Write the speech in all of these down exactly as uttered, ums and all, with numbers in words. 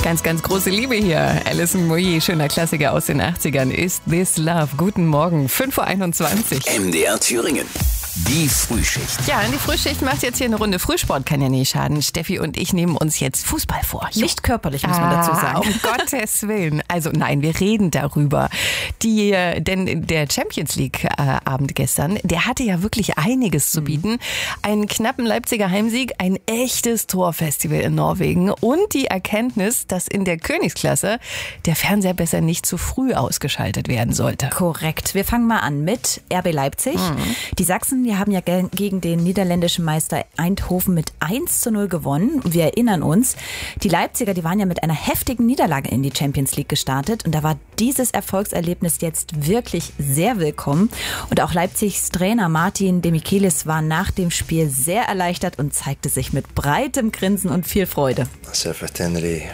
Ganz, ganz große Liebe hier. Alison Moyet, schöner Klassiker aus den achtzigern. Is This Love? Guten Morgen, fünf Uhr einundzwanzig. M D R Thüringen. Die Frühschicht. Ja, die Frühschicht macht jetzt hier eine Runde Frühsport, kann ja nicht schaden. Steffi und ich nehmen uns jetzt Fußball vor. Jo. Nicht körperlich, muss man dazu sagen. Ah, um Gottes Willen. Also nein, wir reden darüber. Die, denn der Champions League äh, Abend gestern, der hatte ja wirklich einiges zu bieten. Einen knappen Leipziger Heimsieg, ein echtes Torfestival in Norwegen und die Erkenntnis, dass in der Königsklasse der Fernseher besser nicht zu früh ausgeschaltet werden sollte. Korrekt. Wir fangen mal an mit R B Leipzig. Mhm. Die Sachsen, die haben ja gegen den niederländischen Meister Eindhoven mit eins zu null gewonnen. Wir erinnern uns, die Leipziger, die waren ja mit einer heftigen Niederlage in die Champions League gestartet. Und da war dieses Erfolgserlebnis jetzt wirklich sehr willkommen. Und auch Leipzigs Trainer Martin Demichelis war nach dem Spiel sehr erleichtert und zeigte sich mit breitem Grinsen und viel Freude. Selbstverständlich.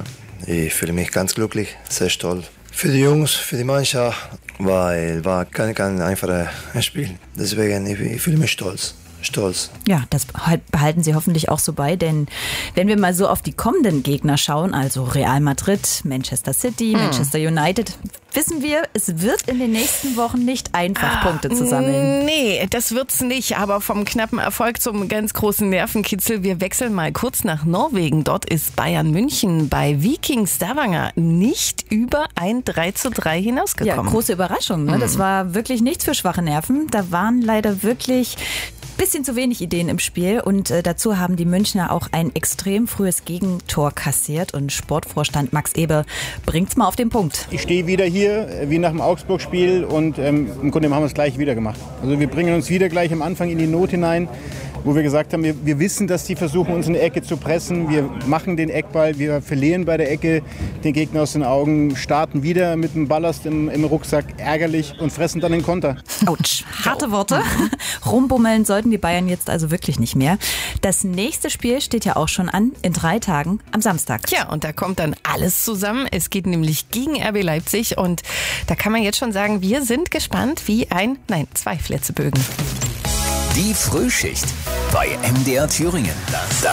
Ich fühle mich ganz glücklich, sehr stolz. Für die Jungs, für die Mannschaft, weil war kein, kein einfaches Spiel. Deswegen ich, ich fühle mich stolz. Stolz. Ja, das behalten Sie hoffentlich auch so bei, denn wenn wir mal so auf die kommenden Gegner schauen, also Real Madrid, Manchester City, hm. Manchester United, wissen wir, es wird in den nächsten Wochen nicht einfach, ah, Punkte zu sammeln. Nee, das wird's nicht, aber vom knappen Erfolg zum ganz großen Nervenkitzel. Wir wechseln mal kurz nach Norwegen. Dort ist Bayern München bei Viking Stavanger nicht über ein drei zu drei hinausgekommen. Ja, große Überraschung. Ne? Das war wirklich nichts für schwache Nerven. Da waren leider wirklich bisschen zu wenig Ideen im Spiel und äh, dazu haben die Münchner auch ein extrem frühes Gegentor kassiert und Sportvorstand Max Eber bringt's mal auf den Punkt. Ich stehe wieder hier, wie nach dem Augsburg-Spiel und ähm, im Grunde haben wir es gleich wieder gemacht. Also wir bringen uns wieder gleich am Anfang in die Not hinein, wo wir gesagt haben, wir, wir wissen, dass die versuchen, uns in die Ecke zu pressen. Wir machen den Eckball, wir verlieren bei der Ecke den Gegner aus den Augen, starten wieder mit dem Ballast im, im Rucksack, ärgerlich und fressen dann den Konter. Autsch, harte Worte. Rumbummeln sollten die Bayern jetzt also wirklich nicht mehr. Das nächste Spiel steht ja auch schon an, in drei Tagen am Samstag. Tja, und da kommt dann alles zusammen. Es geht nämlich gegen R B Leipzig und da kann man jetzt schon sagen, wir sind gespannt wie ein, nein, zwei Flitzebögen. Die Frühschicht bei M D R Thüringen. Das